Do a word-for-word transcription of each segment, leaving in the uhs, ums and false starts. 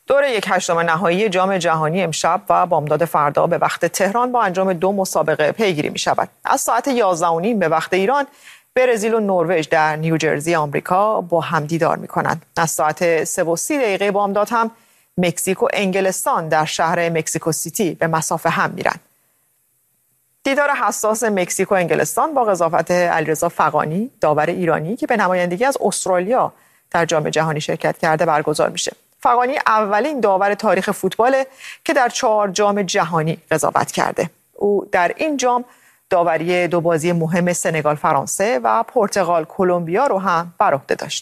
دور یک هشتم نهایی جام جهانی امشب و بامداد فردا به وقت تهران با انجام دو مسابقه پیگیری می شود. از ساعت یازده و نیم به وقت ایران برزیل و نروژ در نیوجرسی آمریکا با هم دیدار می کنند. از ساعت سه و سی دقیقه بامداد هم مکزیک و انگلستان در شهر مکزیکو سیتی به مسافه هم میرن. دیدار حساس مکزیک و انگلستان با قضاوت علیرضا فغانی، داور ایرانی که به نمایندگی از استرالیا در جام جهانی شرکت کرده برگزار میشه. فغانی اولین داور تاریخ فوتباله که در چهار جام جهانی قضاوت کرده. او در این جام داوری دو بازی مهم سنگال فرانسه و پرتغال کلمبیا رو هم بر عهده داشت.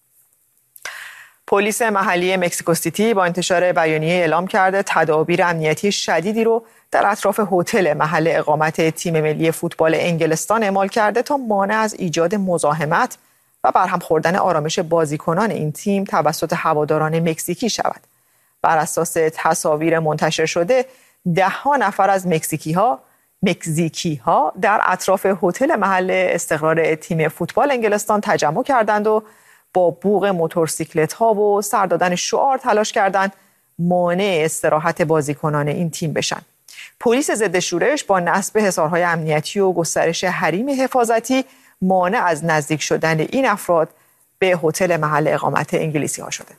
پلیس محلی مکزیکو سیتی با انتشار بیانیه اعلام کرده تدابیر امنیتی شدیدی رو در اطراف هتل محل اقامت تیم ملی فوتبال انگلستان اعمال کرده تا مانع از ایجاد مزاحمت و برهم خوردن آرامش بازیکنان این تیم توسط هواداران مکزیکی شود. بر اساس تصاویر منتشر شده، ده ها نفر از مکزیکی ها مکزیکی ها در اطراف هتل محل استقرار تیم فوتبال انگلستان تجمع کردند و با بوق موتورسیکلت ها و سر دادن شعار تلاش کردند مانع استراحت بازیکنان این تیم بشن. پلیس ضد شورش با نصب حصارهای امنیتی و گسترش حریم حفاظتی مانع از نزدیک شدن این افراد به هتل محل اقامت انگلیسی ها شده.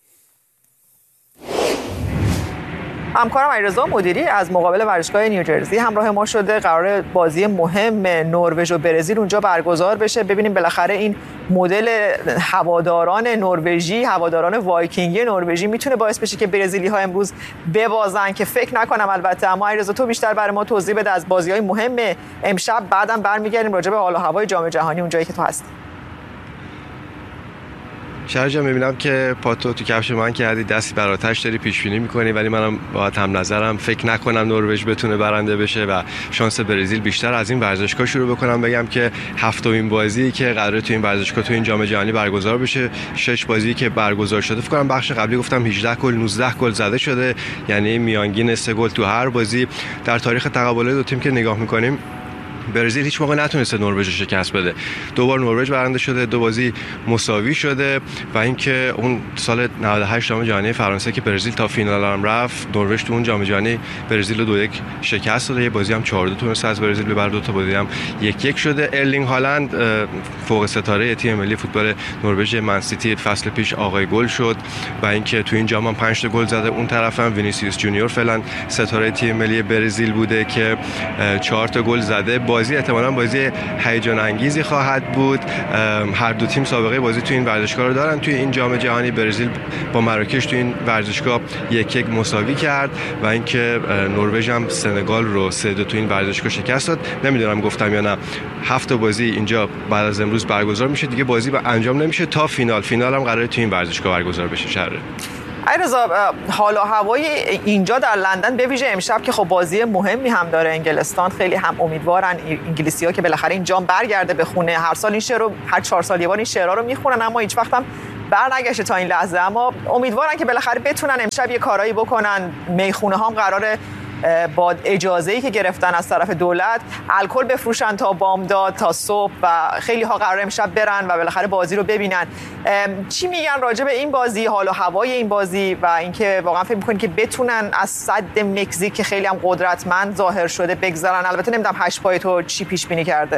همکارم علیرضا مدیری از مقابل ورزشگاه نیوجرسی همراه ما شده. قرار بازی مهم نروژ و برزیل اونجا برگزار بشه. ببینیم بالاخره این مدل هواداران نروژی، هواداران وایکینگی نروژی میتونه باعث بشه که برزیلی ها امروز ببازن که فکر نکنم البته. اما علیرضا تو بیشتر برای ما توضیح بده از بازی‌های مهم امشب، بعدم برمیگردیم راجع به حال و هوای جام جهانی اونجایی که تو هستی. شهرجان میبینم که پاتو تو کفش من کردی، دستی بر آتش داری پیش بینی میکنی، ولی منم با هم نظرم فکر نکنم نروژ بتونه برنده بشه و شانس برزیل بیشتر. از این ورزشگاه شروع بکنم بگم که هفتمین بازی که قراره تو این ورزشگاه تو این جام جهانی برگزار بشه، شش بازی که برگزار شده، فکر کنم بخش قبلی گفتم هجده گل نوزده گل زده شده، یعنی میانگین سه گل تو هر بازی. در تاریخ تقابلات دو تیم که نگاه میکنیم، برزیل هیچ موقع نتونسته نروژ رو شکست بده. دو بار نروژ برنده شده، دو بازی مساوی شده و اینکه اون سال نود و هشت جام جهانی فرانسه که برزیل تا فینال هم رفت، نروژ تو اون جام جهانی برزیل رو دو یک شکست داده. یه بازی هم چهار دو تونسته از برزیل ببره، دو تا بازی هم یک یک شده. ارلینگ هالند فوق ستاره تیم ملی فوتبال نروژ من سیتی فصل پیش آقای گل شد و اینکه تو این جام هم پنج تا گل زده. اون طرف هم وینیسیوس جونیور فعلا ستاره تیم ملی برزیل بوده که چهار تا گل زده. بازی احتمالاً بازی هیجان انگیزی خواهد بود. هر دو تیم سابقه بازی تو این ورزشگاه رو دارن. توی این جام جهانی برزیل با مراکش تو این ورزشگاه یک یک مساوی کرد و اینکه نروژ هم سنگال رو سه دو تو این ورزشگاه شکست داد. نمیدونم گفتم یا نه، هفت بازی اینجا بعد از امروز برگزار میشه، دیگه بازی با انجام نمیشه تا فینال. فینال هم قراره تو این ورزشگاه برگزار بشه. شهر علیرضا، حال و هوای اینجا در لندن به ویژه امشب که خب بازی مهمی هم داره انگلستان، خیلی هم امیدوارن انگلیسی‌ها که بالاخره این جام برگرده به خونه. هر سال این شعر رو هر چهار سال یه بار این شعرها رو میخونن اما هیچ وقت هم برنگشته تا این لحظه. اما امیدوارن که بالاخره بتونن امشب یه کارایی بکنن. میخونه ها هم قراره با اجازه‌ای که گرفتن از طرف دولت الکل بفروشن تا بامداد تا صبح و خیلی ها قراره امشب برن و بالاخره بازی رو ببینن. چی میگن راجع به این بازی، حال و هوای این بازی و اینکه واقعا فکر می‌کنی که بتونن از صد مکزیک که خیلی هم قدرتمند ظاهر شده بگذرن؟ البته نمیدونم هشت پای تو چی پیش بینی کرده.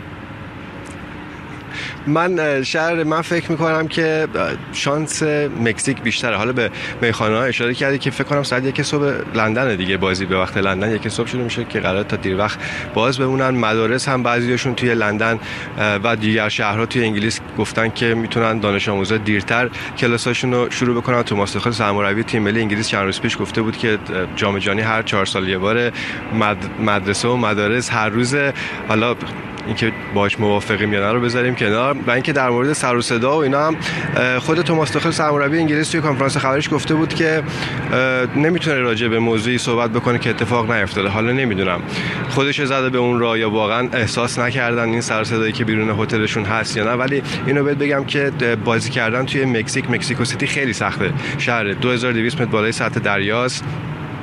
من شهر من فکر میکنم که شانس مکزیک بیشتره. حالا به میخانه ها اشاره کردی که فکر کنم ساعت یک صبح لندن دیگه، بازی به وقت لندن یک صبح شروع میشه که قراره تا دیر وقت باز بمونن. مدارس هم بعضیاشون توی لندن و دیگر شهرها توی انگلیس گفتن که میتونن دانش آموزا دیرتر کلاساشون رو شروع بکنن. توماس توخل سرمربی تیم ملی انگلیس چند روز پیش گفته بود که جام جهانی هر چهار سال یه بار مدرسه و مدارس هر روز. حالا اینکه باهاش موافقیم یا نه رو بذاریم کنار. و اینکه در مورد سر و صدا و اینا هم خود توماس توخل سرمربی انگلیس توی کنفرانس خبریش گفته بود که نمیتونه راجع به موضوعی صحبت بکنه که اتفاق نیفتاده. حالا نمیدونم خودش زده به اون راه یا واقعا احساس نکردن این سر و صدایی که بیرون هتلشون هست یا نه. ولی اینو بهت بگم که بازی کردن توی مکزیک، مکزیکو سیتی خیلی سخته. شهر دو هزار و دویست متر بالای سطح دریاست.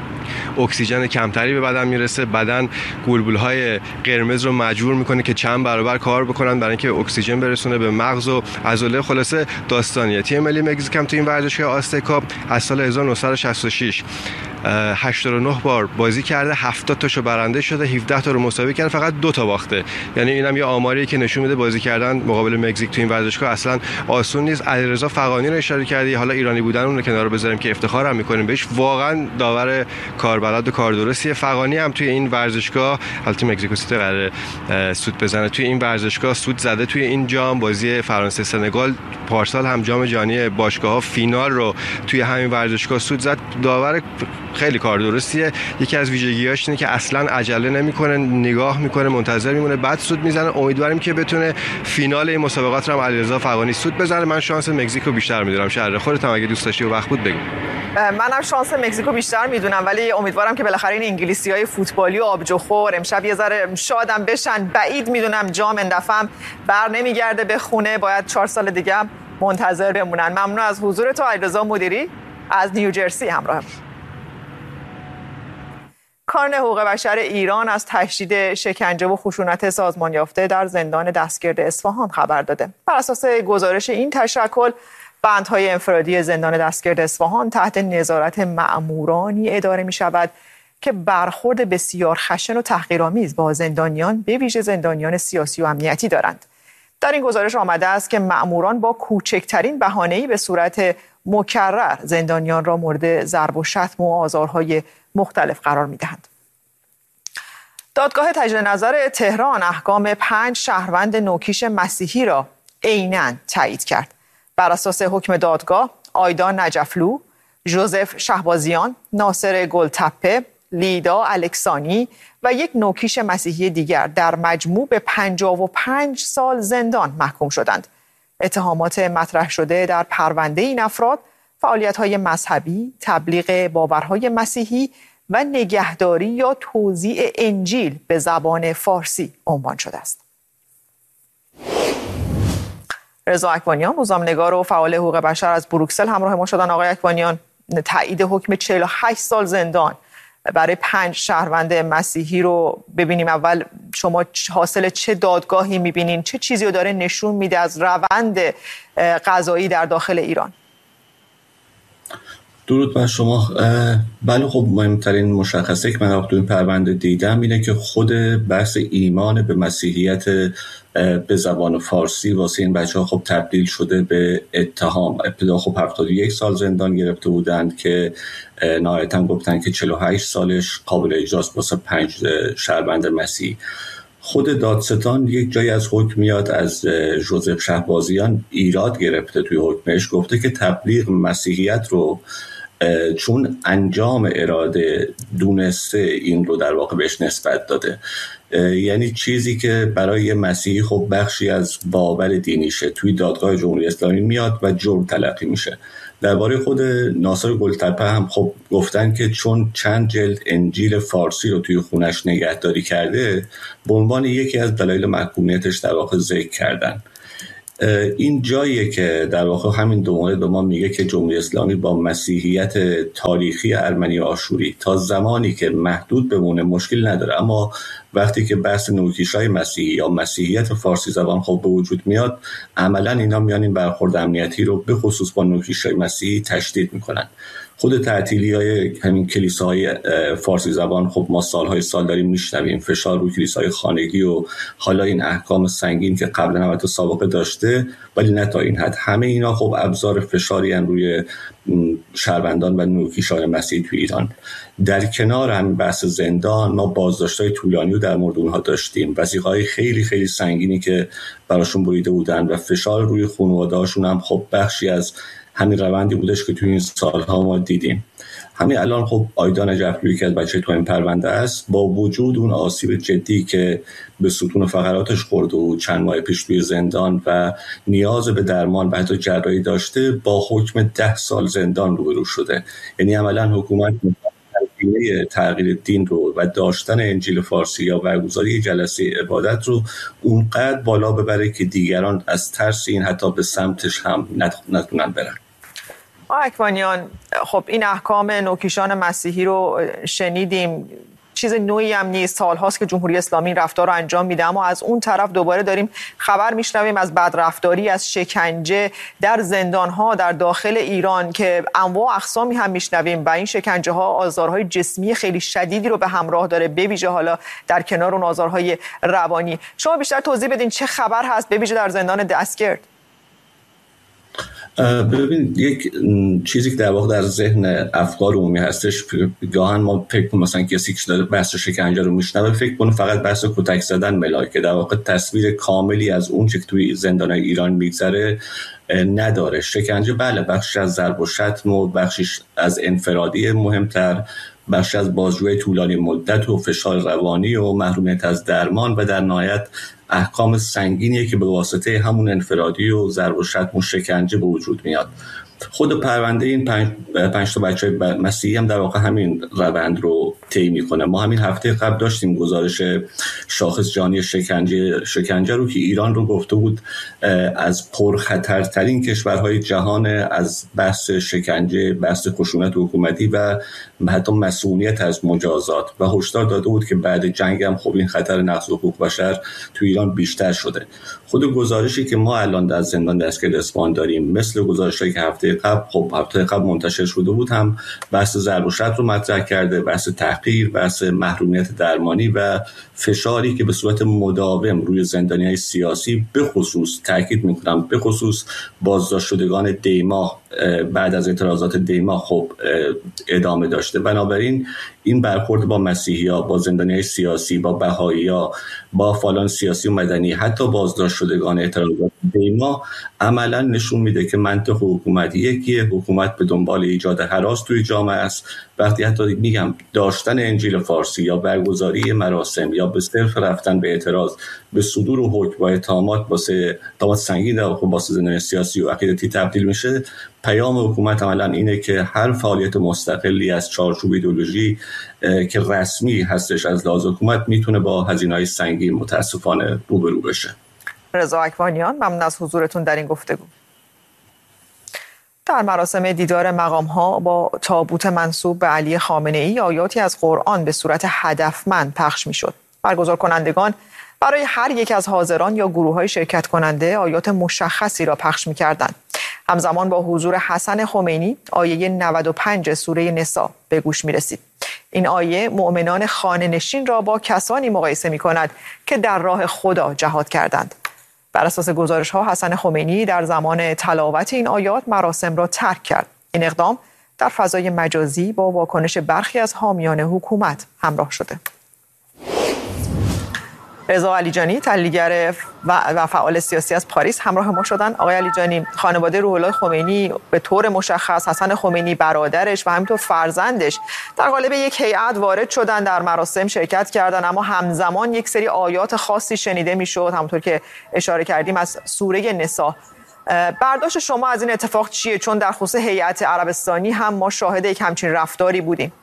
اکسیژن کمتری به بدن میرسه، بدن گلبولهای قرمز رو مجبور میکنه که چند برابر کار بکنن برای اینکه اکسیژن برسونه به مغز و عضله. خلاصه داستانیه. تیم ملی مکزیک هم تو این ورزشگاه آزتکا از سال هزار و نهصد و شصت و شش هشتاد و نه بار بازی کرده، هفتاد تاشو برنده شده، هفده تا رو مساوی کرده، فقط دو تا باخته. یعنی اینم یه آماریه که نشون میده بازی کردن مقابل مکزیک تو این ورزشگاه اصلا آسون نیست. علیرضا فغانی رو اشاره کردی، حالا ایرانی بودن اون رو کنار بذاریم که افتخارم میکنیم بهش، واقعا داور کاربلد و کاردرستیه. فغانی هم توی این ورزشگاه، البته مکزیکو سیتی قراره سود بزنه، توی این ورزشگاه سود زده. توی این جام بازی فرانسه سنگال پارسال هم جام جهانی باشگاه‌ها فینال رو توی همین ورزشگاه سود زد. داور خیلی کار درستیه. یکی از ویژگی‌هاش اینه که اصلا عجله نمی‌کنه، نگاه می‌کنه، منتظر میمونه، بعد سود میزنه. امیدواریم که بتونه فینال این مسابقات رو هم علیرضا فغانی سود بزنه. من شانس مکزیک رو بیشتر می‌دونم. شهر خودت هم اگه دوست داشتی و وقت بود بگو. منم شانس مکزیک رو بیشتر می‌دونم، ولی امیدوارم که بالاخره این انگلیسی‌های فوتبالی و آبجوخور امشب یه ذره شادم بشن. بعید می‌دونم جام اندفعم بر نمیگرده به خونه، باید چهار سال دیگه منتظر بمونن. ممنون از حضور تو علیرضا مدیری از نیوجرسی همراه. کارن حقوق بشر ایران از تشدید شکنجه و خشونت سازمان یافته در زندان دستگرد اصفهان خبر داده. بر اساس گزارش این تشکل، بندهای انفرادی زندان دستگرد اصفهان تحت نظارت مأمورانی اداره می شود که برخورد بسیار خشن و تحقیرآمیز با زندانیان، به ویژه زندانیان سیاسی و امنیتی دارند. در این گزارش آمده است که مأموران با کوچکترین بهانه‌ای به صورت مکرر زندانیان را مورد ضرب و شتم و آزارهای مختلف قرار می‌دهند. دادگاه تجدید نظر تهران احکام پنج شهروند نوکیش مسیحی را عیناً تایید کرد. بر اساس حکم دادگاه، آیدا نجفلو، ژوزف شهبازیان، ناصر گلتپه، لیدا الکسانی و یک نوکیش مسیحی دیگر در مجموع به پنجاه و پنج سال زندان محکوم شدند. اتهامات مطرح شده در پرونده این افراد فعالیت‌های مذهبی، تبلیغ باورهای مسیحی و نگهداری یا توزیع انجیل به زبان فارسی عنوان شده است. رضا اکبانیان، روزنامه‌نگار و فعال حقوق بشر از بروکسل همراه ما شدن. آقای اکبانیان، تایید حکم چهل و هشت سال زندان برای پنج شهروند مسیحی رو ببینیم. اول شما حاصل چه دادگاهی می‌بینین؟ چه چیزی رو داره نشون میده از روند قضایی در داخل ایران؟ درود بر شما. بله، خب مهمترین مشخصه که من تو این پرونده دیدم اینه که خود بحث ایمان به مسیحیت به زبان فارسی واسه این بچه‌ها خب تبدیل شده به اتهام. ابتدا خب هفتاد و یک سال زندان گرفته بودند که نهایتاً گفتن که چهل و هشت سالش قابل اجراست واسه پنج شهروند مسیحی. خود دادستان یک جایی از حکم میاد از ژوزف شهبازیان ایراد گرفته توی حکمش، گفته که تبلیغ مسیحیت رو چون انجام اراده دونسته این رو در واقع بهش نسبت داده. یعنی چیزی که برای مسیحی خب بخشی از باور دینیشه توی دادگاه جمهوری اسلامی میاد و جرم تلقی میشه. درباره خود ناصر گلتپه هم خب گفتن که چون چند جلد انجیل فارسی رو توی خونش نگهداری کرده، به عنوان یکی از دلایل محکومیتش در واقع ذکر کردن. این جاییه که در واقع همین دو مورد به ما میگه که جمهوری اسلامی با مسیحیت تاریخی ارمنی و آشوری تا زمانی که محدود بمونه مشکل نداره، اما وقتی که بحث نوکیشای مسیحی یا مسیحیت فارسی زبان خب به وجود میاد، عملا اینا میان این برخورد امنیتی رو به خصوص با نوکیشای مسیحی تشدید میکنن. خود تعطیلی‌های همین کلیساهای فارسی زبان خب ما سالهای سال داریم میشنویم، فشار روی کلیساهای خانگی و حالا این احکام سنگین که قبلا البته سابقه داشته، ولی نه تا این حد. همه اینا خب ابزار فشاری ان روی شهروندان و نوکیشان مسیحی تو ایران. در کنار هم بحث زندان، ما بازداشت‌های طولانی رو در مورد اونها داشتیم، وثیقه‌های خیلی خیلی سنگینی که براشون بریده بودن و فشار روی خانواده‌هاشون هم خب بخشی از همین روندی بودش که توی این سالها ما دیدیم. همین الان خب آیدا نجفلویی که از بچه تو این پرونده است، با وجود اون آسیب جدی که به ستون فقراتش خورده و چند ماه پیش توی زندان و نیاز به درمان و حتی جراحی داشته، با حکم ده سال زندان روبرو شده. یعنی عملا حکومت تغییر دین رو و داشتن انجیل فارسی یا برگزاری جلسه عبادت رو اونقدر بالا ببره که دیگران از ترس این حتی به سمتش هم نتونن برن. اکوانیان، خب این احکام نوکیشان مسیحی رو شنیدیم، چیز نوعی هم نیست، سالهاست که جمهوری اسلامی این رفتار رو انجام میده، اما از اون طرف دوباره داریم خبر میشنویم از بدرفتاری، از شکنجه در زندانها در داخل ایران که انواع اقسامی هم میشنویم و این شکنجه ها آزارهای جسمی خیلی شدیدی رو به همراه داره، به ویژه حالا در کنار اون آزارهای روانی. شما بیشتر توضیح بدین چه خبر هست به ویژه در زندان دستگرد؟ ببین، یک چیزی که در واقع در ذهن افکار عمومی هستش، گاهن ما فکر کنیم مثلا کسی که داره بحث شکنجه رو میشنوه فکر کنه فقط بحث کتک زدن ملاک، که در واقع تصویر کاملی از اون چه که توی زندان‌های ایران میگذره نداره. شکنجه بله بخشی از ضرب و شتم و بخشش از انفرادی مهمتر، بخش از بازجویی طولانی مدت و فشار روانی و محرومیت از درمان و در نهایت احکام سنگینیه که به واسطه همون انفرادی و ضرب و شتم و شکنجه به وجود میاد. خود پرونده این پنج, پنج تا بچه مسیحی هم در واقع همین روند رو طی میکنه. ما همین هفته قبل داشتیم گزارش شاخص جهانی شکنجه شکنجه رو که ایران رو گفته بود از پرخطرترین کشورهای جهان از بحث شکنجه، بحث خشونت حکومتی و حتی مسئولیت از مجازات، و هشدار داده بود که بعد جنگ هم خب این خطر نقض حقوق بشر تو ایران بیشتر شده. خود گزارشی که ما الان در زندان دستگرد اصفهان داریم، مثل گزارشی که هفته قبل خب هفته قبل منتشر شده بود، هم بحث ضرب و شتم رو مطرح کرده، بحث تحقیر، بحث محرومیت درمانی و فشاری که به صورت مداوم روی زندانیان سیاسی به خصوص تاکید می‌کنم به خصوص بازداشت شدگان دیما بعد از اعتراضات دیما خب ادامه داشته. بنابراین این برخورد با مسیحی‌ها، با زندانیان سیاسی، با بهائی‌ها، با فعالان سیاسی و مدنی، حتی بازداشت شدگان اعتراضات دیما عملا نشون میده که منطق حکومت یکیه. حکومت به دنبال ایجاد هراس توی جامعه است. وقتی حتی میگم داشتن انجیل فارسی یا برگزاری مراسم یا به صرف رفتن به اعتراض به صدور و حکم با اتهامات واسه اتهامات سنگین در واسه زندانی سیاسی و عقیدتی تبدیل میشه، پیام حکومت عملا اینه که هر فعالیت مستقلی از چارچوب ایدئولوژی که رسمی هستش از لحاظ حکومت میتونه با هزینه‌های سنگین متاسفانه روبرو بشه. رضا اکوانیان، ممنون از حضورتون در این گفتگو. در مراسم دیدار مقام‌ها با تابوت منسوب به علی خامنه‌ای آیاتی از قرآن به صورت هدفمند پخش می‌شد. برگزار کنندگان برای هر یک از حاضران یا گروه‌های شرکت کننده آیات مشخصی را پخش می‌کردند. همزمان با حضور حسن خمینی آیه نود و پنج سوره نساء به گوش می‌رسید. این آیه مؤمنان خانه‌نشین را با کسانی مقایسه می‌کند که در راه خدا جهاد کردند. بر اساس گزارش‌ها حسن خمینی در زمان تلاوت این آیات مراسم را ترک کرد. این اقدام در فضای مجازی با واکنش برخی از حامیان حکومت همراه شده. رضا علیجانی، تحلیلگر و فعال سیاسی از پاریس همراه ما شدن. آقای علیجانی، خانواده روح الله خمینی به طور مشخص، حسن خمینی برادرش و همینطور فرزندش در قالب یک هیئت وارد شدن، در مراسم شرکت کردن، اما همزمان یک سری آیات خاصی شنیده میشد، همونطور که اشاره کردیم از سوره نساء. برداشت شما از این اتفاق چیه؟ چون در خصوص هیئت عربستانی هم ما شاهد یک همچین رفتاری بودیم.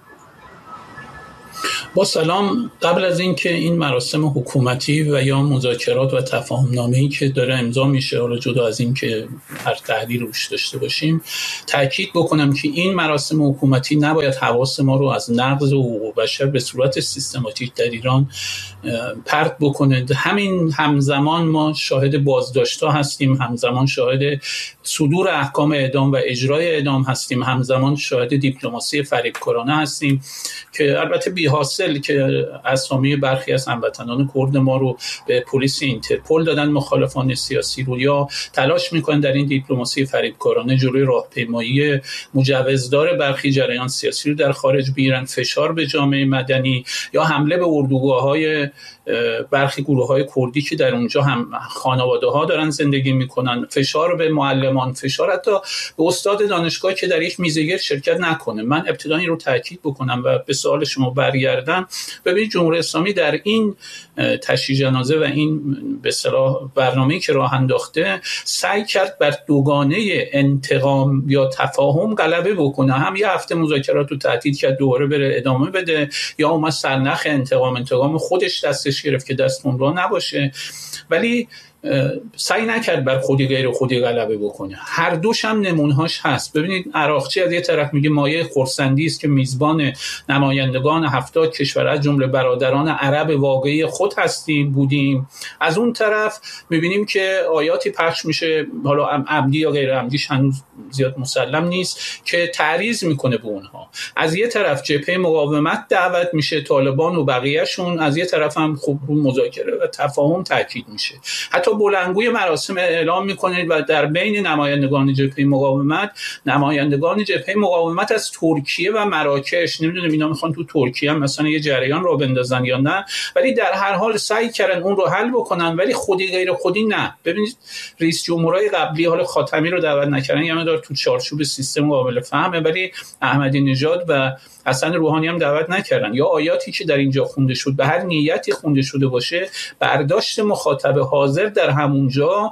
با سلام، قبل از اینکه این مراسم حکومتی و یا مذاکرات و تفاهم‌نامه‌ای که داره امضا میشه، حالا جدا از این که هر تحلیل روش داشته باشیم، تاکید بکنم که این مراسم حکومتی نباید حواس ما رو از نقض حقوق بشر به صورت سیستماتیک در ایران پرت بکنه. همین همزمان ما شاهد بازداشت‌ها هستیم، همزمان شاهد صدور احکام اعدام و اجرای اعدام هستیم، همزمان شاهد دیپلماسی فریبکارانه هستیم که البته بی حاصل که اسامی برخی از هموطنان کرد ما رو به پلیس اینترپل دادن، مخالفان سیاسی رو، یا تلاش میکنن در این دیپلماسی فریبکارانه جلوی راهپیمایی مجوزدار برخی جریان سیاسی رو در خارج بگیرن، فشار به جامعه مدنی یا حمله به اردوگاه‌های برخی گروه‌های کردی که در اونجا هم خانواده‌ها دارن زندگی میکنن، فشار به معلمان، فشار حتی به استاد دانشگاه که در یک میزگرد شرکت نکنه. من ابتدا این رو تاکید بکنم و به سوال شما برگردم. ببینید، جمهوری اسلامی در این تشییع جنازه و این به اصطلاح برنامه‌ای که راه انداخته سعی کرد بر دوگانه انتقام یا تفاهم غلبه بکنه. هم یه هفته مذاکرات رو تعطیل کرد، دوباره بره ادامه بده، یا اومد سرنخ انتقام انتقام خودش دستش گرفت که دست اون را نباشه. ولی سعی نکرد بر خودی غیر خودی غلبه بکنه. هر دوش هم نمونهاش هست. ببینید عراقچی از یه طرف میگه مایه خرسندی است که میزبان نمایندگان هفتاد کشور از جمله برادران عرب واقعی خود هستیم بودیم. از اون طرف میبینیم که آیاتی پخش میشه، حالا عمدی یا غیر عمدیش هنوز زیاد مسلم نیست، که تعریض میکنه به اونها. از یه طرف جبهه مقاومت دعوت میشه، طالبان و بقیهشون، از یه طرف هم خب رو مذاکره و تفاهم تاکید میشه. حتی بلندگوی مراسم اعلام میکنید و در بین نمایندگان جبهه مقاومت، نمایندگان جبهه مقاومت از ترکیه و مراکش، نمیدونم اینا میخوان تو ترکیه هم مثلا یه جریان رو بندازن یا نه، ولی در هر حال سعی کردن اون رو حل بکنن، ولی خودی غیر خودی نه. ببینید رئیس جمهورای قبلی، حالا خاتمی رو دعوت نکردن، یعنی دار تو چارچوب سیستم قابل فهمه، ولی احمدی نژاد و حسن روحانی هم دعوت نکردن. یا آیاتی که در اینجا خونده شد، به هر نیتی خونده شده باشه، برداشت مخاطب حاضر در همونجا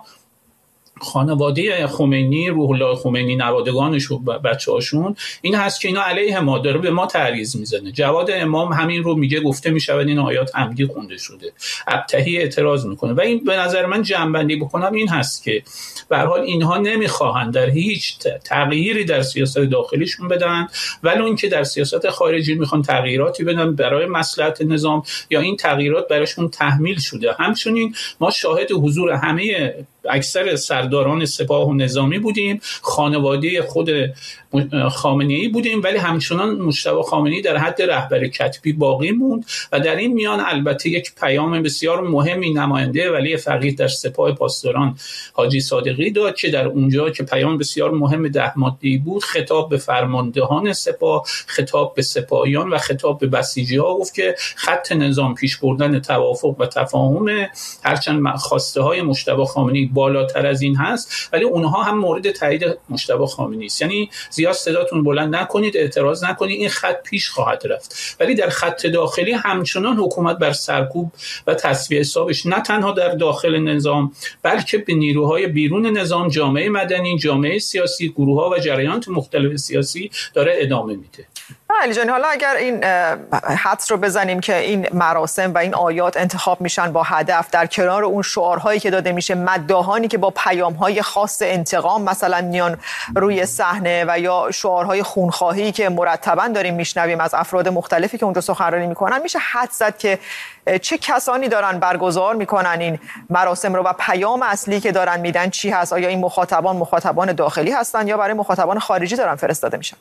خانواده خمینی، روح الله خمینی، نوادگانش و بچه‌هاشون، این هست که اینا علیه ما داره به ما تعریض میزنه. جواد امام همین رو میگه، گفته میشود این آیات عمدی خونده شده. ابطحی اعتراض میکنه و این به نظر من جنبندی بکنم این هست که به هر حال اینها نمیخواهند در هیچ تغییری در سیاست داخلیشون بدن، ولی اون که در سیاست خارجی میخوان تغییراتی بدن برای مصلحت نظام یا این تغییرات براشون تحمیل شده. همچنین ما شاهد حضور همه اکثر سرداران سپاه و نظامی بودیم، خانواده خود خامنه‌ای بودیم، ولی همچنان مجتبی خامنه‌ای در حد رهبر کتبی باقی موند و در این میان البته یک پیام بسیار مهمی نماینده ولی فقیه در سپاه پاسداران حاجی صادقی داد که در اونجا که پیام بسیار مهم ده ماده‌ای بود، خطاب به فرماندهان سپاه، خطاب به سپاهیان و خطاب به بسیجی‌ها گفت که خط نظام پیش بردن توافق و تفاهم، هرچند خواسته های مجتبی خامنه‌ای بالاتر از این هست، ولی اونها هم مورد تایید مجتبی خامنه‌ای است. یعنی زیاد صداتون بلند نکنید، اعتراض نکنید، این خط پیش خواهد رفت. ولی در خط داخلی همچنان حکومت بر سرکوب و تصفیه حسابش نه تنها در داخل نظام، بلکه به نیروهای بیرون نظام، جامعه مدنی، جامعه سیاسی، گروه‌ها و جریانات مختلف سیاسی داره ادامه میده. علی جان، حالا اگر این حدس رو بزنیم که این مراسم و این آیات انتخاب میشن با هدف، در کنار اون شعارهایی که داده میشه، مداحانی که با پیام‌های خاص انتقام مثلا میان روی صحنه و یا شعارهای خونخواهی که مرتباً داریم میشنویم از افراد مختلفی که اونجا سخنرانی میکنن، میشه حدس زد که چه کسانی دارن برگزار میکنن این مراسم رو و پیام اصلی که دارن میدن چی هست؟ آیا این مخاطبان مخاطبان داخلی هستن یا برای مخاطبان خارجی دارن فرستاده میشن؟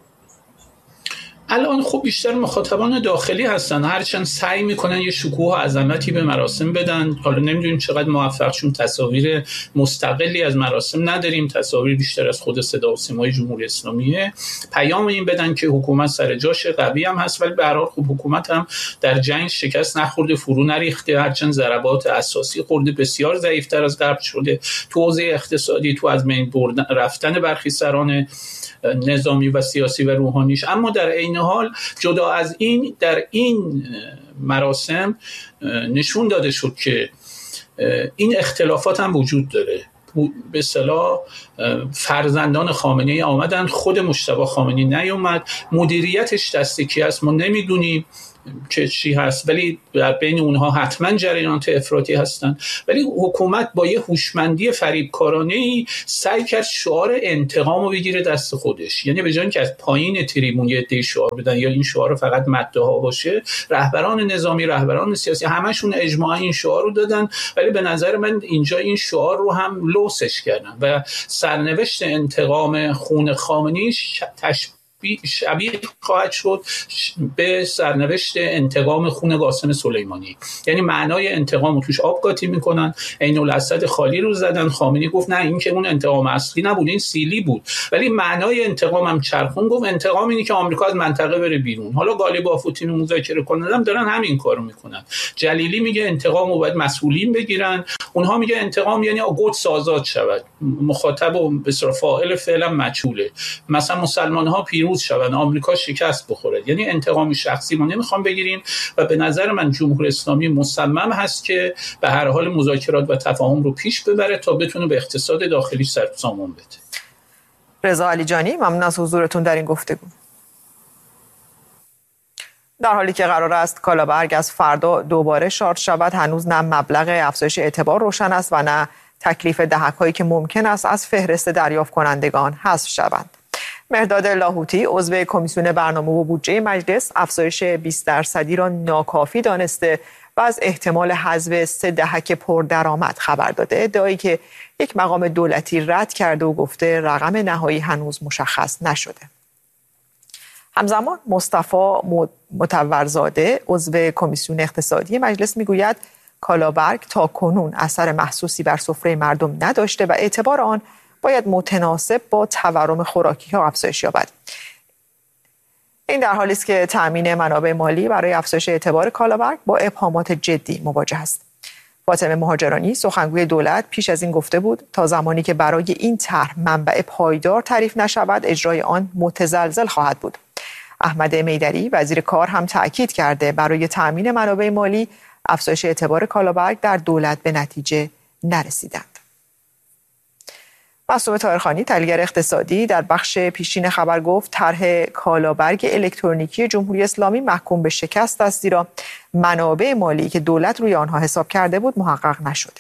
الان خب بیشتر مخاطبان داخلی هستن، هرچند سعی میکنن یه شکوه و عظمتی به مراسم بدن. حالا نمیدونیم چقدر موفق شون، تصاویر مستقلی از مراسم نداریم، تصاویر بیشتر از خود صدا و سیمای جمهوری اسلامیه. پیام این بدن که حکومت سر جاش، قوی هم هست، ولی به هر حال خب حکومت هم در جنگ شکست نخورده، فرو نریخته، هرچند ضربات اساسی خورده، بسیار ضعیف‌تر از قبل شده تو حوزه اقتصادی، تو از بین بردن رفتن برخی سران نظامی و سیاسی و روحانیش. اما در عین حال جدا از این، در این مراسم نشون داده شد که این اختلافات هم وجود داره. به اصطلاح فرزندان خامنه‌ای آمدن، خود مجتبی خامنه‌ای نیومد، مدیریتش دست کی است ما نمیدونیم که چی هست، ولی در بین اونها حتما جریانات افراطی هستن. ولی حکومت با یه هوشمندی فریبکارانه‌ای سعی کرد شعار انتقام رو بگیره دست خودش. یعنی به جای اینکه از پایین تریبون یه عده شعار بدن یا این شعار فقط مدح‌ها باشه، رهبران نظامی، رهبران سیاسی همشون اجماعاً این شعار رو دادن، ولی به نظر من اینجا این شعار رو هم لوسش کردن و سرنوشت انتقام خون خامنه‌ای تشبیه شبیه خواهد شد به سرنوشت انتقام خون قاسم سلیمانی. یعنی معنای انتقام رو توش آب قاطی میکنن، عین الاسد خالی رو زدن. خامنه‌ای گفت نه این که اون انتقام اصلی نبود، این سیلی بود، ولی معنای انتقام هم چرخون، گفت انتقام اینی که آمریکا از منطقه بره بیرون. حالا غالب آفوتین و مذاکره کنندم دارن همین کارو میکنن. جلیلی میگه انتقام رو باید مسئولین بگیرن، اونها میگه انتقام یعنی قدس آزاد شود، مخاطب و به اصطلاح فاعل فعلا مجهوله، مثلا مسلمان ها پیروز شون، آمریکا شکست بخوره. یعنی انتقام شخصی ما نمیخوام بگیریم و به نظر من جمهوری اسلامی مصمم هست که به هر حال مذاکرات و تفاهم رو پیش ببره تا بتونه به اقتصاد داخلی سرسامان بده. رضا علیجانی، ممنون از حضورتون در این گفتگو. در حالی که قرار است کالابرگ از فردا دوباره شارژ شود، هنوز نه مبلغ افزایش اعتبار روشن است و نه تکلیف دهک‌هایی که ممکن است از فهرست دریافت کنندگان حذف شوند. مهرداد لاهوتی عضو کمیسیون برنامه و بودجه مجلس افزایش بیست درصدی را ناکافی دانسته و از احتمال حذف سه دهک پردرآمد خبر داده. ادعایی که یک مقام دولتی رد کرده و گفته رقم نهایی هنوز مشخص نشده. همزمان مصطفی مطورزاده عضو کمیسیون اقتصادی مجلس میگوید کالابرگ تا کنون اثر محسوسی بر سفره مردم نداشته و اعتبار آن باید متناسب با تورم خوراکی ها افزایش یابد. این در حالی است که تامین منابع مالی برای افزایش اعتبار کالابرگ با ابهامات جدی مواجه است. فاطمه مهاجرانی سخنگوی دولت پیش از این گفته بود تا زمانی که برای این طرح منبع پایدار تعریف نشود اجرای آن متزلزل خواهد بود. احمد میدری وزیر کار هم تأکید کرده برای تامین منابع مالی افزایش اعتبار کالابرگ در دولت به نتیجه نرسیدند. معصومه طاهرخانی تحلیلگر اقتصادی در بخش پیشین خبر گفت طرح کالابرگ الکترونیکی جمهوری اسلامی محکوم به شکست است، زیرا منابع مالی که دولت روی آنها حساب کرده بود محقق نشده.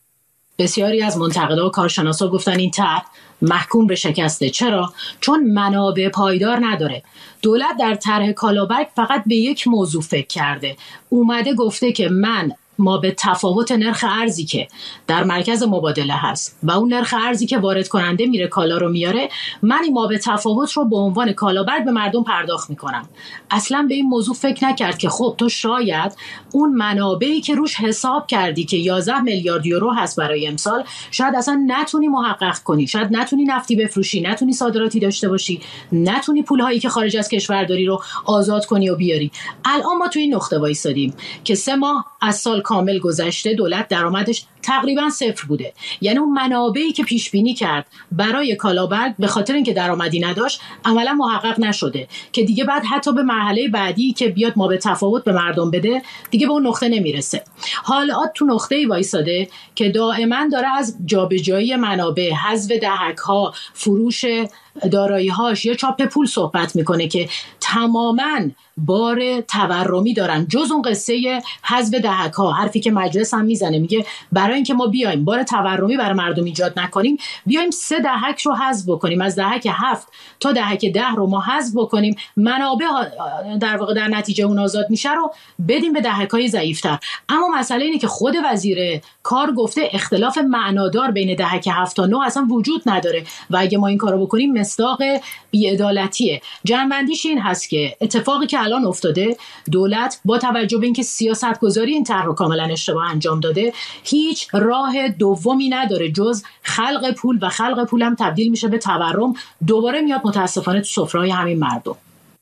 بسیاری از منتقدا و کارشناسا گفتن این طرح محکوم به شکسته. چرا؟ چون منابع پایدار نداره. دولت در طرح کالابرگ فقط به یک موضوع فکر کرده. اومده گفته که من ما به تفاوت نرخ ارزی که در مرکز مبادله هست و اون نرخ ارزی که وارد کننده میره کالا رو میاره، من این ما به تفاوت رو به عنوان کالابرگ به مردم پرداخت میکنم. اصلا به این موضوع فکر نکرد که خب تو شاید اون منابعی که روش حساب کردی که یازده میلیارد یورو هست برای امسال، شاید اصلا نتونی محقق کنی، شاید نتونی نفتی بفروشی، نتونی صادراتی داشته باشی، نتونی پولهایی که خارج از کشور داری رو آزاد کنی و بیاری. الان ما تو این نقطه وایسادیم که سه ماه از سال کامل گذشته دولت درآمدش تقریبا صفر بوده. یعنی اون منابعی که پیش بینی کرد برای کالابرگ به خاطر اینکه درآمدی نداشت عملا محقق نشده که دیگه بعد حتی به مرحله بعدی که بیاد ما به تفاوت به مردم بده دیگه به اون نقطه نمیرسه. حالا تو نقطه‌ای وایساده که دائما داره از جابجایی منابع، حذف دهک‌ها، فروش دارایی‌هاش یا چاپ پول صحبت میکنه که تماماً بار تورمی دارن، جز اون قصه حذف دهک‌ها. حرفی که مجلس هم میزنه، میگه برای اینکه ما بیایم بار تورمی برای مردم ایجاد نکنیم، بیایم سه دهک رو حذف بکنیم، از دهک هفت تا دهک ده رو ما حذف بکنیم، منابع در واقع در نتیجه اون آزاد میشه رو بدیم به دهک‌های ضعیف‌تر. اما مسئله اینه که خود وزیر کار گفته اختلاف معنادار بین دهک هفت تا نه اصلا وجود نداره و اگه ما این کارو بکنیم مصداق بی‌عدالتیه. جنبندیش این هست که اتفاقی که الان افتاده، دولت با توجه به اینکه سیاست‌گذاری این طرح رو کاملا اشتباه انجام داده، هیچ راه دومی نداره جز خلق پول و خلق پول هم تبدیل میشه به تورم، دوباره میاد متاسفانه تو سفره‌های همین مردم.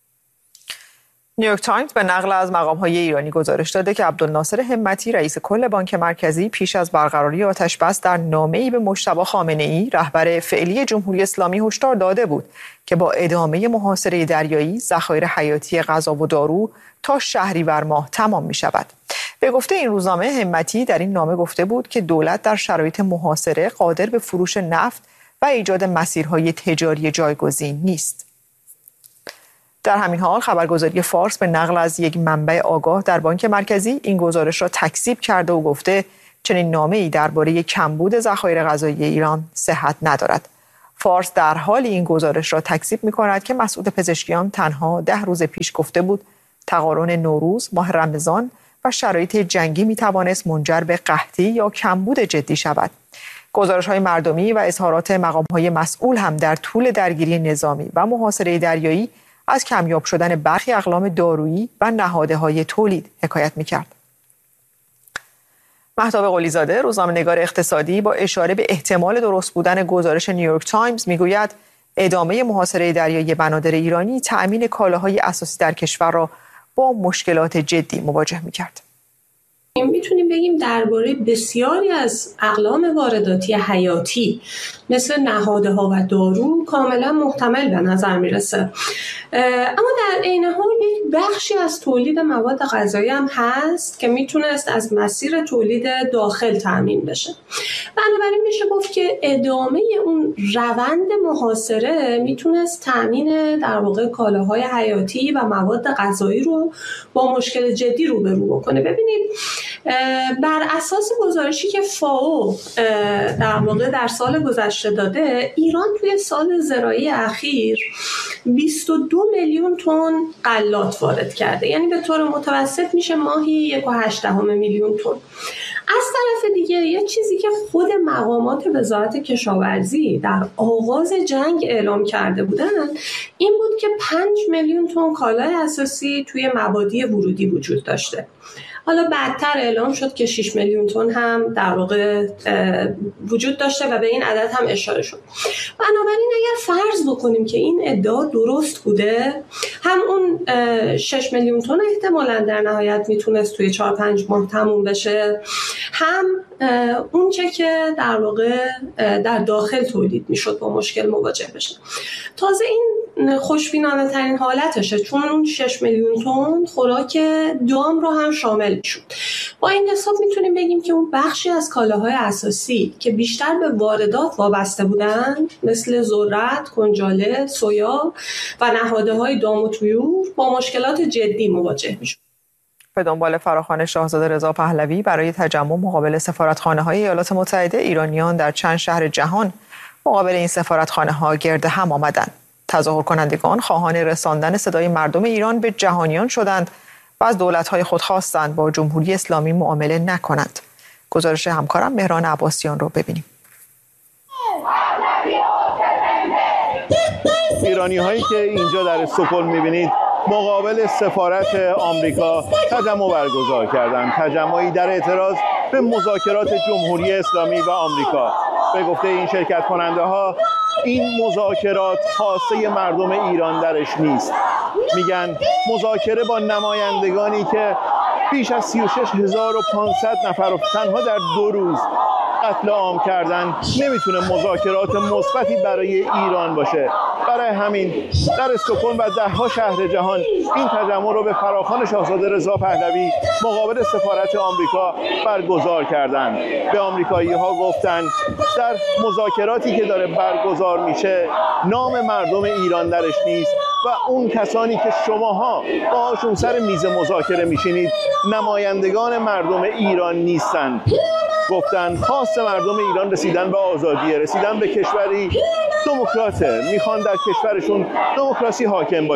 نیویورک تایمز به نقل از مقام‌های ایرانی گزارش داده که عبدالناصر همتی رئیس کل بانک مرکزی پیش از برقراری آتش‌بس در نامه‌ای به مجتبی خامنه‌ای رهبر فعلی جمهوری اسلامی هشدار داده بود که با ادامه محاصره دریایی ذخایر حیاتی غذا و دارو تا شهریور ماه تمام می‌شود. به گفته این روزنامه، همتی در این نامه گفته بود که دولت در شرایط محاصره قادر به فروش نفت و ایجاد مسیرهای تجاری جایگزین نیست. در همین حال خبرگزاری فارس به نقل از یک منبع آگاه در بانک مرکزی این گزارش را تکذیب کرده و گفته چنین نامه‌ای درباره کمبود ذخایر غذایی ایران صحت ندارد. فارس در حال این گزارش را تکذیب می‌کند که مسعود پزشکیان تنها ده روز پیش گفته بود تقارن نوروز، ماه رمضان و شرایط جنگی می‌توانست منجر به قحطی یا کمبود جدی شود. گزارش‌های مردمی و اظهارات مقام‌های مسئول هم در طول درگیری نظامی و محاصره دریایی از کمیاب شدن برخی اقلام دارویی و نهادهای تولید حکایت می‌کرد. مهتاب قلیزاده روزنامه‌نگار اقتصادی با اشاره به احتمال درست بودن گزارش نیویورک تایمز میگوید ادامه محاصره دریایی بنادر ایرانی تأمین کالاهای اساسی در کشور را با مشکلات جدی مواجه می‌کرد. میتونیم بگیم درباره بسیاری از اقلام وارداتی حیاتی مثل نهاده ها و دارو کاملا محتمل به نظر میرسه. اما در عین حال یک بخشی از تولید مواد غذایی هم هست که میتونست از مسیر تولید داخل تامین بشه. بنابراین میشه گفت که ادامه اون روند محاصره میتونست تامین در واقع کالاهای حیاتی و مواد غذایی رو با مشکل جدی روبرو بکنه. ببینید بر اساس گزارشی که فاو در واقع در سال گذشته داده، ایران توی سال زراعی اخیر بیست و دو میلیون تن غلات وارد کرده، یعنی به طور متوسط میشه ماهی یک و هشت دهم میلیون تن. از طرف دیگه یه چیزی که خود مقامات وزارت کشاورزی در آغاز جنگ اعلام کرده بودن این بود که پنج میلیون تن کالای اساسی توی مبادی ورودی وجود داشته. حالا بعدتر اعلام شد که شش میلیون تن هم در واقع وجود داشته و به این عدد هم اشاره شد. بنابراین اگر فرض بکنیم که این ادعا درست بوده، هم اون شش میلیون تن احتمالاً در نهایت میتونست توی چهار پنج ماه تموم بشه، هم اون چه که در واقع در داخل تولید میشد با مشکل مواجه بشه. تازه این خوشبینانه ترین حالتشه، چون اون شش میلیون تن خوراک دام رو هم شامل شد. با این حساب میتونیم بگیم که اون بخشی از کالاهای اساسی که بیشتر به واردات وابسته بودن مثل ذرت، کنجاله، سویا و نهاده‌های دام و طیور با مشکلات جدی مواجه میشد. به دنبال فراخوان شاهزاده رضا پهلوی برای تجمع مقابل سفارتخانه‌های ایالات متحده، ایرانیان در چند شهر جهان مقابل این سفارتخانه‌ها گرد هم آمدند. تظاهر کنندگان خواهان رساندن صدای مردم ایران به جهانیان شدند و از دولت‌های خود خواستند با جمهوری اسلامی معامله نکنند. گزارش همکارم مهران عباسیان رو ببینیم. ایرانی هایی که اینجا در استکهلم می‌بینید مقابل سفارت آمریکا تجمع برگزار کردند. تجمعی در اعتراض به مذاکرات جمهوری اسلامی و آمریکا. به گفته این شرکت کننده ها این مذاکرات خواسته مردم ایران درش نیست. میگن مذاکره با نمایندگانی که بیش از سی و شش هزار و پانصد نفر رو تنها در دو روز قتل عام کردن نمیتونه مذاکرات مثبتی برای ایران باشه. برای همین در استکهلم و ده‌ها شهر جهان این تجمع رو به فراخوان شاهزاده رضا پهلوی مقابل سفارت آمریکا برگزار کردند. به آمریکایی‌ها گفتن در مذاکراتی که داره برگزار میشه نام مردم ایران درش نیست و اون کسانی که شماها باهاشون سر میز مذاکره میشینید نمایندگان مردم ایران نیستن. گفتن خواست مردم ایران رسیدن به آزادی، رسیدن به کشوری دموکراته، میخوان در کشورشون دموکراسی حاکم باشه.